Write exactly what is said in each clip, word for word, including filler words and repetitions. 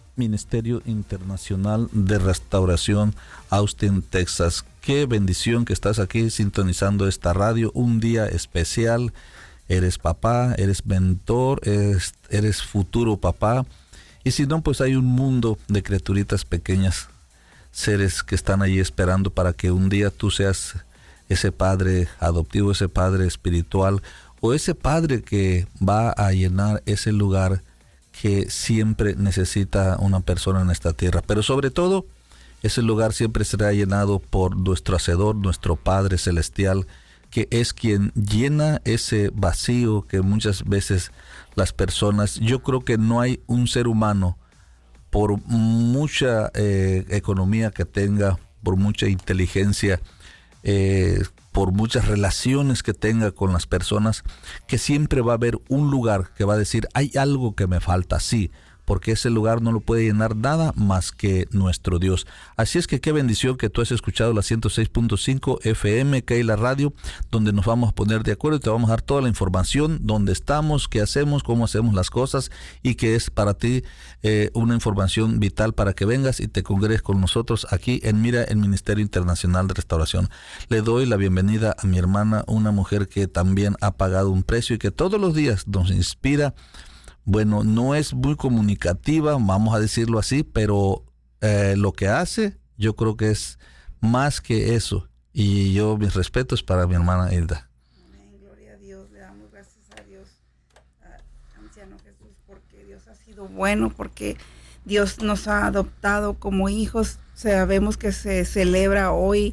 Ministerio Internacional de Restauración, Austin, Texas. Qué bendición que estás aquí sintonizando esta radio, un día especial. Eres papá, eres mentor, eres, eres futuro papá. Y si no, pues hay un mundo de criaturitas pequeñas, seres que están allí esperando para que un día tú seas ese padre adoptivo, ese padre espiritual, o ese padre que va a llenar ese lugar que siempre necesita una persona en esta tierra. Pero sobre todo, ese lugar siempre será llenado por nuestro Hacedor, nuestro Padre Celestial, que es quien llena ese vacío que muchas veces las personas, yo creo que no hay un ser humano, por mucha eh, economía que tenga, por mucha inteligencia, eh, por muchas relaciones que tenga con las personas, que siempre va a haber un lugar que va a decir, hay algo que me falta, sí, porque ese lugar no lo puede llenar nada más que nuestro Dios. Así es que qué bendición que tú has escuchado la ciento seis punto cinco F M, que hay la radio, donde nos vamos a poner de acuerdo y te vamos a dar toda la información, dónde estamos, qué hacemos, cómo hacemos las cosas, y que es para ti eh, una información vital para que vengas y te congregues con nosotros aquí en Mira, el Ministerio Internacional de Restauración. Le doy la bienvenida a mi hermana, una mujer que también ha pagado un precio y que todos los días nos inspira. Bueno, no es muy comunicativa, vamos a decirlo así, pero eh, lo que hace, yo creo que es más que eso. Y yo, mis respetos para mi hermana Hilda. Amén, gloria a Dios, le damos gracias a Dios, a anciano Jesús, porque Dios ha sido bueno, porque Dios nos ha adoptado como hijos. Sabemos que se celebra hoy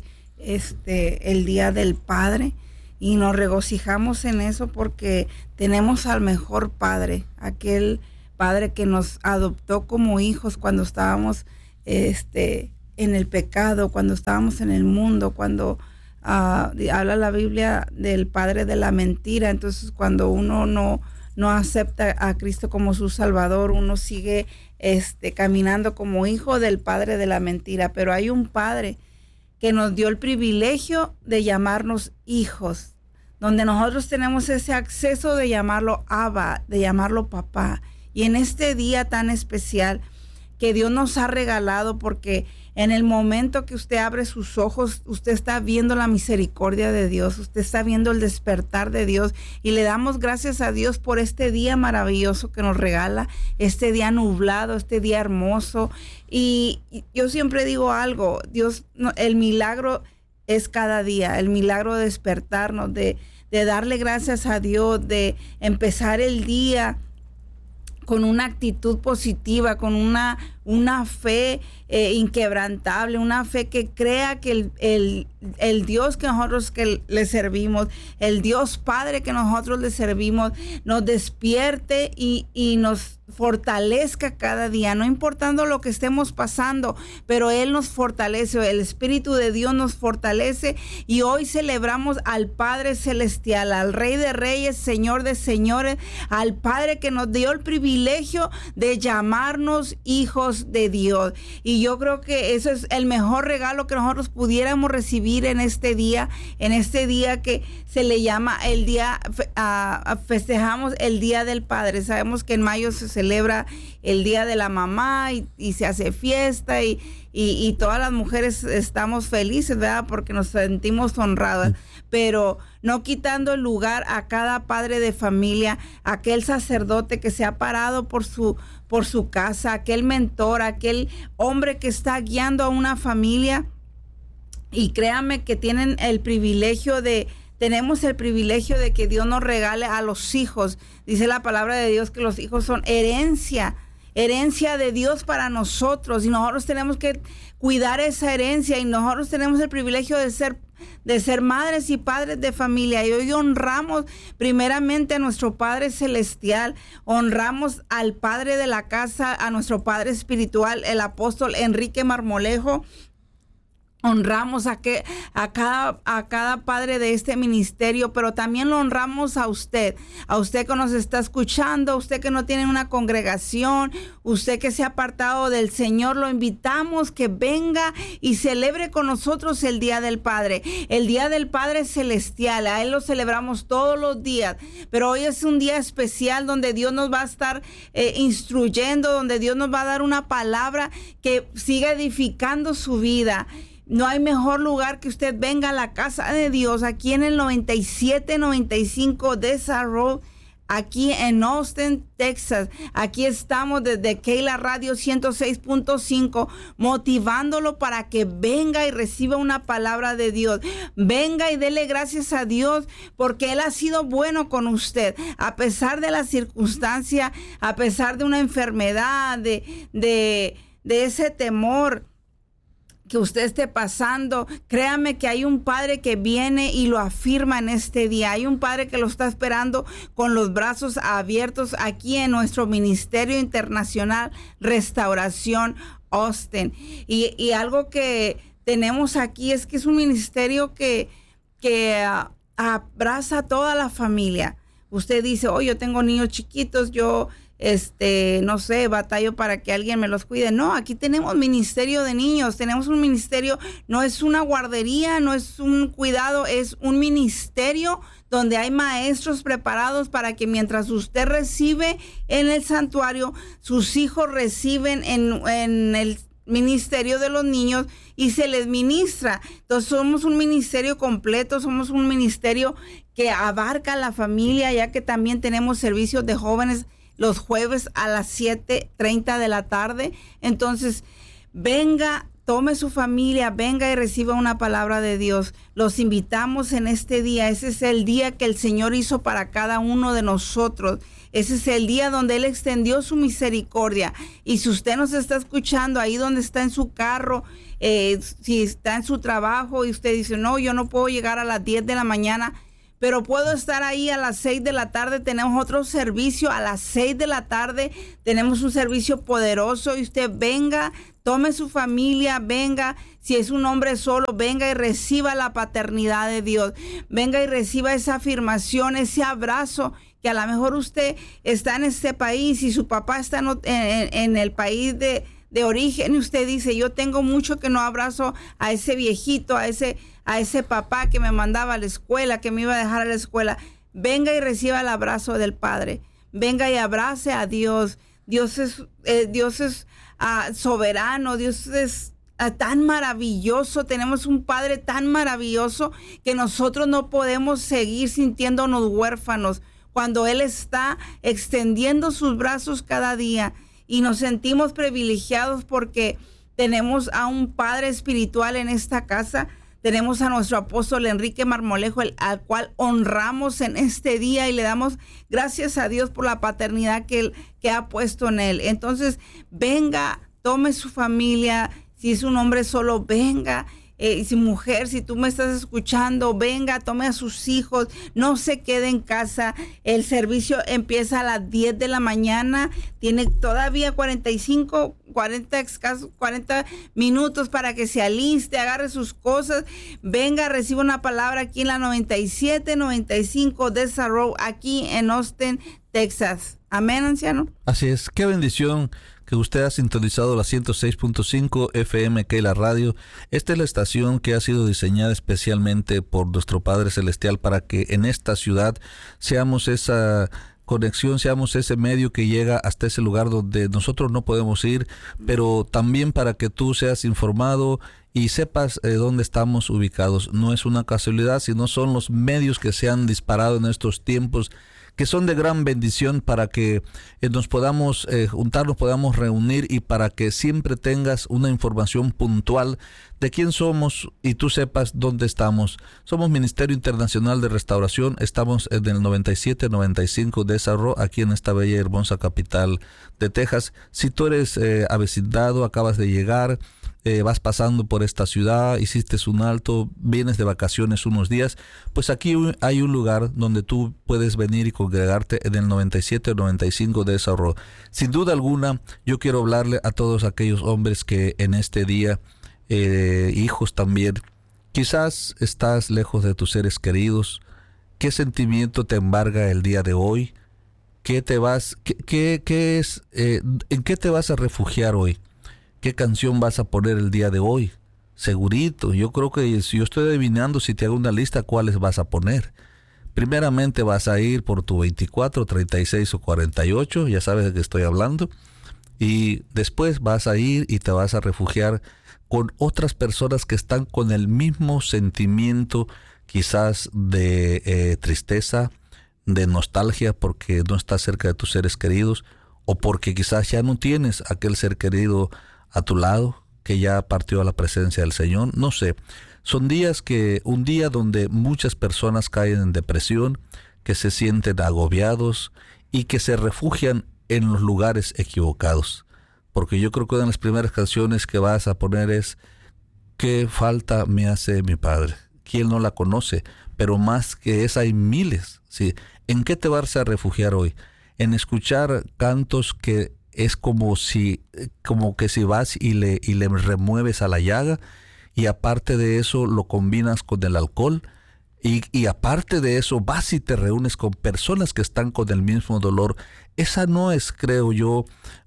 este el Día del Padre. Y nos regocijamos en eso porque tenemos al mejor Padre, aquel Padre que nos adoptó como hijos cuando estábamos este, en el pecado, cuando estábamos en el mundo, cuando uh, habla la Biblia del Padre de la mentira. Entonces, cuando uno no, no acepta a Cristo como su Salvador, uno sigue este, caminando como hijo del Padre de la mentira. Pero hay un Padre que nos dio el privilegio de llamarnos hijos, donde nosotros tenemos ese acceso de llamarlo Abba, de llamarlo papá. Y en este día tan especial que Dios nos ha regalado, porque en el momento que usted abre sus ojos, usted está viendo la misericordia de Dios, usted está viendo el despertar de Dios, y le damos gracias a Dios por este día maravilloso que nos regala, este día nublado, este día hermoso. Y yo siempre digo algo, Dios, el milagro es cada día, el milagro de despertarnos, de, de darle gracias a Dios, de empezar el día con una actitud positiva, con una, una fe eh, inquebrantable, una fe que crea que el, el, el Dios que nosotros que le servimos, el Dios Padre que nosotros le servimos, nos despierte y, y nos fortalezca cada día, no importando lo que estemos pasando, pero Él nos fortalece, el Espíritu de Dios nos fortalece, y hoy celebramos al Padre Celestial, al Rey de Reyes, Señor de Señores, al Padre que nos dio el privilegio de llamarnos hijos de Dios. Y yo creo que eso es el mejor regalo que nosotros pudiéramos recibir en este día, en este día que se le llama el día, uh, festejamos el Día del Padre. Sabemos que en mayo se celebra el Día de la Mamá y, y se hace fiesta y, y, y todas las mujeres estamos felices, ¿verdad? Porque nos sentimos honradas, pero no quitando el lugar a cada padre de familia, aquel sacerdote que se ha parado por su, por su casa, aquel mentor, aquel hombre que está guiando a una familia. Y créanme que tienen el privilegio de, tenemos el privilegio de que Dios nos regale a los hijos. Dice la palabra de Dios que los hijos son herencia, herencia de Dios para nosotros, y nosotros tenemos que cuidar esa herencia, y nosotros tenemos el privilegio de ser de ser madres y padres de familia. Y hoy honramos primeramente a nuestro Padre Celestial, honramos al Padre de la casa, a nuestro Padre espiritual, el apóstol Enrique Marmolejo. Honramos a, que, a, cada, a cada padre de este ministerio, pero también lo honramos a usted, a usted que nos está escuchando, a usted que no tiene una congregación, usted que se ha apartado del Señor. Lo invitamos que venga y celebre con nosotros el Día del Padre, el Día del Padre Celestial. A Él lo celebramos todos los días, pero hoy es un día especial donde Dios nos va a estar eh, instruyendo, donde Dios nos va a dar una palabra que siga edificando su vida. No hay mejor lugar que usted venga a la casa de Dios, aquí en el noventa y siete noventa y cinco Desert Road, aquí en Austin, Texas. Aquí estamos desde Keila Radio ciento seis punto cinco, motivándolo para que venga y reciba una palabra de Dios. Venga y dele gracias a Dios porque Él ha sido bueno con usted. A pesar de la circunstancia, a pesar de una enfermedad, de, de, de ese temor que usted esté pasando, créame que hay un Padre que viene y lo afirma en este día. Hay un Padre que lo está esperando con los brazos abiertos aquí en nuestro Ministerio Internacional Restauración Austin. Y, y algo que tenemos aquí es que es un ministerio que, que uh, abraza a toda la familia. Usted dice, oh, yo tengo niños chiquitos, yo... este, no sé, batallo para que alguien me los cuide. No, aquí tenemos ministerio de niños, tenemos un ministerio, no es una guardería, no es un cuidado, es un ministerio donde hay maestros preparados para que mientras usted recibe en el santuario, sus hijos reciben en, en el ministerio de los niños y se les ministra. Entonces somos un ministerio completo, somos un ministerio que abarca a la familia, ya que también tenemos servicios de jóvenes los jueves a las siete treinta de la tarde. Entonces, venga, tome su familia, venga y reciba una palabra de Dios. Los invitamos en este día. Ese es el día que el Señor hizo para cada uno de nosotros. Ese es el día donde Él extendió su misericordia. Y si usted nos está escuchando ahí donde está en su carro, eh, si está en su trabajo y usted dice, no, yo no puedo llegar a las diez de la mañana, pero puedo estar ahí a las seis de la tarde. Tenemos otro servicio a las seis de la tarde. Tenemos un servicio poderoso y usted venga, tome su familia, venga. Si es un hombre solo, venga y reciba la paternidad de Dios. Venga y reciba esa afirmación, ese abrazo, que a lo mejor usted está en este país y su papá está en, en, en el país de, de origen y usted dice, yo tengo mucho que no abrazo a ese viejito, a ese... a ese papá que me mandaba a la escuela, que me iba a dejar a la escuela. Venga y reciba el abrazo del Padre. Venga y abrace a Dios. Dios es, eh, Dios es uh, soberano. Dios es uh, tan maravilloso. Tenemos un Padre tan maravilloso que nosotros no podemos seguir sintiéndonos huérfanos cuando Él está extendiendo sus brazos cada día. Y nos sentimos privilegiados porque tenemos a un Padre espiritual en esta casa. Tenemos a nuestro apóstol Enrique Marmolejo, el, al cual honramos en este día y le damos gracias a Dios por la paternidad que él que ha puesto en él. Entonces, venga, tome su familia. Si es un hombre solo, venga. Eh, si mujer, si tú me estás escuchando, venga, tome a sus hijos, no se quede en casa. El servicio empieza a las diez de la mañana, tiene todavía cuarenta y cinco, cuarenta, cuarenta minutos para que se aliste, agarre sus cosas, venga, reciba una palabra aquí en la noventa y siete noventa y cinco Desert Road, aquí en Austin, Texas. Amén, anciano. Así es, qué bendición que usted ha sintonizado la ciento seis punto cinco F M Keila Radio. Esta es la estación que ha sido diseñada especialmente por nuestro Padre Celestial para que en esta ciudad seamos esa conexión, seamos ese medio que llega hasta ese lugar donde nosotros no podemos ir, pero también para que tú seas informado y sepas eh, dónde estamos ubicados. No es una casualidad, sino son los medios que se han disparado en estos tiempos, que son de gran bendición para que eh, nos podamos eh, juntar, nos podamos reunir y para que siempre tengas una información puntual de quién somos y tú sepas dónde estamos. Somos Ministerio Internacional de Restauración, estamos en el noventa y siete noventa y cinco Desert Road, aquí en esta bella y hermosa capital de Texas. Si tú eres eh, avecindado, acabas de llegar, Eh, vas pasando por esta ciudad, hiciste un alto, vienes de vacaciones unos días, pues aquí hay un lugar donde tú puedes venir y congregarte en el noventa y siete noventa y cinco de esa road. Sin duda alguna, yo quiero hablarle a todos aquellos hombres que en este día eh, hijos también. Quizás estás lejos de tus seres queridos. ¿Qué sentimiento te embarga el día de hoy? ¿Qué te vas, qué, qué, qué es, eh, en qué te vas a refugiar hoy? ¿Qué canción vas a poner el día de hoy? Segurito, yo creo que si yo estoy adivinando, si te hago una lista, ¿cuáles vas a poner? Primeramente vas a ir por tu veinticuatro, treinta y seis o cuarenta y ocho, ya sabes de qué estoy hablando. Y después vas a ir y te vas a refugiar con otras personas que están con el mismo sentimiento, quizás de eh, tristeza, de nostalgia porque no estás cerca de tus seres queridos, o porque quizás ya no tienes aquel ser querido a tu lado que ya partió a la presencia del Señor. No sé, son días que, un día donde muchas personas caen en depresión, que se sienten agobiados y que se refugian en los lugares equivocados. Porque yo creo que una de las primeras canciones que vas a poner es ¿qué falta me hace mi Padre? ¿Quién no la conoce? Pero más que esa hay miles, ¿sí? ¿En qué te vas a refugiar hoy? En escuchar cantos que es como si, como que si vas y le, y le remueves a la llaga, y aparte de eso lo combinas con el alcohol, y, y aparte de eso vas y te reúnes con personas que están con el mismo dolor. Esa no es, creo yo,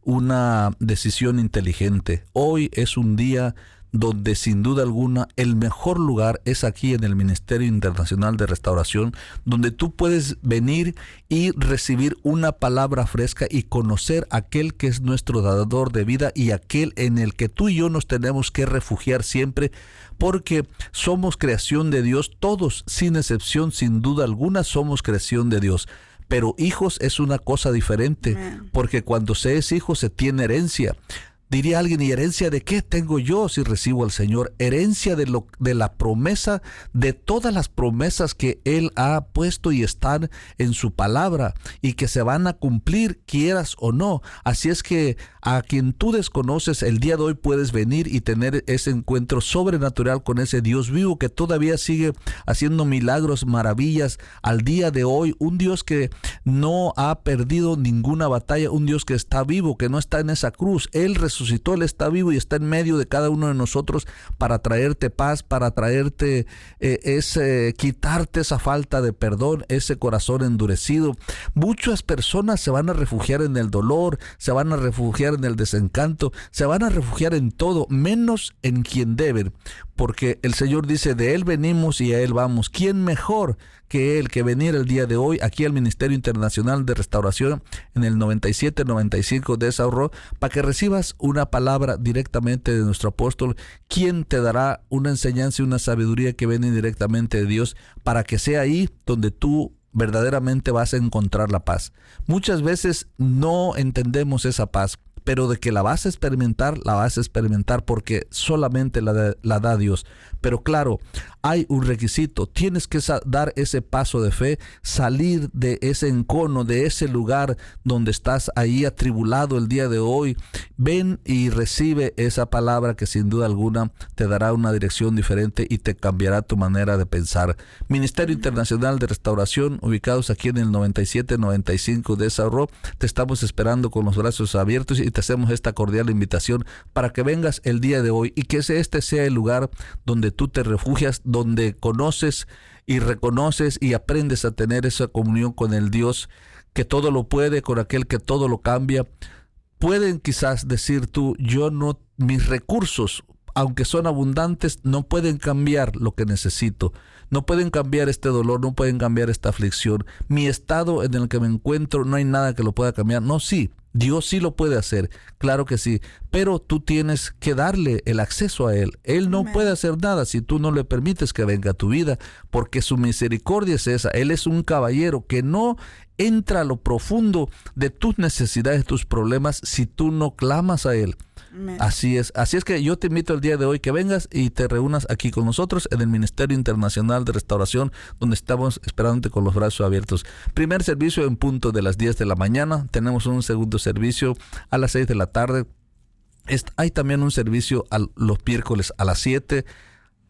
una decisión inteligente. Hoy es un día donde sin duda alguna el mejor lugar es aquí en el Ministerio Internacional de Restauración, donde tú puedes venir y recibir una palabra fresca y conocer aquel que es nuestro dador de vida y aquel en el que tú y yo nos tenemos que refugiar siempre, porque somos creación de Dios, todos sin excepción, sin duda alguna somos creación de Dios. Pero hijos es una cosa diferente, porque cuando se es hijo se tiene herencia. Diría alguien, ¿y herencia de qué tengo yo si recibo al Señor? Herencia de, lo, de la promesa, de todas las promesas que Él ha puesto y están en su palabra y que se van a cumplir, quieras o no. Así es que a quien tú desconoces, el día de hoy puedes venir y tener ese encuentro sobrenatural con ese Dios vivo que todavía sigue haciendo milagros, maravillas al día de hoy. Un Dios que no ha perdido ninguna batalla, un Dios que está vivo, que no está en esa cruz. Él resucitó. Resucitó, Él está vivo y está en medio de cada uno de nosotros para traerte paz, para traerte eh, ese, quitarte esa falta de perdón, ese corazón endurecido. Muchas personas se van a refugiar en el dolor, se van a refugiar en el desencanto, se van a refugiar en todo, menos en quien deben, porque el Señor dice, de Él venimos y a Él vamos. ¿Quién mejor que Él que venir el día de hoy aquí al Ministerio Internacional de Restauración en el noventa y siete noventa y cinco de esa horror, para que recibas una palabra directamente de nuestro apóstol, quien te dará una enseñanza y una sabiduría que viene directamente de Dios, para que sea ahí donde tú verdaderamente vas a encontrar la paz. Muchas veces no entendemos esa paz, pero de que la vas a experimentar, la vas a experimentar porque solamente la, la da Dios. Pero claro, hay un requisito, tienes que dar ese paso de fe, salir de ese encono, de ese lugar donde estás ahí atribulado el día de hoy. Ven y recibe esa palabra que sin duda alguna te dará una dirección diferente y te cambiará tu manera de pensar. Ministerio Internacional de Restauración, ubicados aquí en el noventa y siete noventa y cinco de esa horror, te estamos esperando con los brazos abiertos y te hacemos esta cordial invitación para que vengas el día de hoy y que este sea el lugar donde tú te refugias, donde conoces y reconoces y aprendes a tener esa comunión con el Dios que todo lo puede, con aquel que todo lo cambia. Pueden quizás decir tú, yo no, mis recursos, aunque son abundantes, no pueden cambiar lo que necesito. No pueden cambiar este dolor, no pueden cambiar esta aflicción. Mi estado en el que me encuentro, no hay nada que lo pueda cambiar. No, sí, Dios sí lo puede hacer, claro que sí, pero tú tienes que darle el acceso a Él. Él no Amén. Puede hacer nada si tú no le permites que venga a tu vida, porque su misericordia es esa. Él es un caballero que no entra a lo profundo de tus necesidades, tus problemas, si tú no clamas a Él. Amén. Así es, así es que yo te invito el día de hoy que vengas y te reúnas aquí con nosotros en el Ministerio Internacional de Restauración, donde estamos esperándote con los brazos abiertos. Primer servicio en punto de las diez de la mañana, tenemos un segundo servicio a las seis de la tarde. Hay también un servicio a los miércoles a las siete.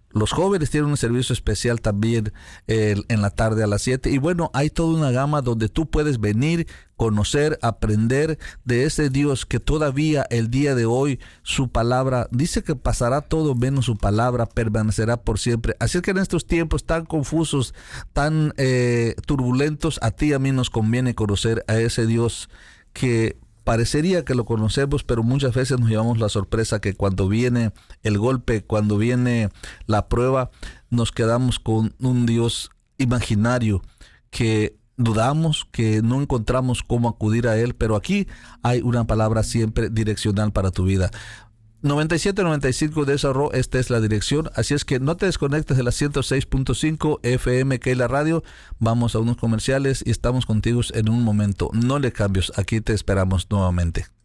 Los jóvenes tienen un servicio especial también eh, en la tarde a las siete. Y bueno, hay toda una gama donde tú puedes venir, conocer, aprender de ese Dios que todavía el día de hoy su palabra dice que pasará todo menos su palabra, permanecerá por siempre. Así es que en estos tiempos tan confusos, tan eh, turbulentos, a ti y a mí nos conviene conocer a ese Dios que parecería que lo conocemos, pero muchas veces nos llevamos la sorpresa que cuando viene el golpe, cuando viene la prueba, nos quedamos con un Dios imaginario que dudamos, que no encontramos cómo acudir a Él, pero aquí hay una palabra siempre direccional para tu vida. noventa y siete noventa y cinco de esa ro, esta es la dirección, así es que no te desconectes de la ciento seis punto cinco F M que es la radio. Vamos a unos comerciales y estamos contigo en un momento. No le cambies, aquí te esperamos nuevamente.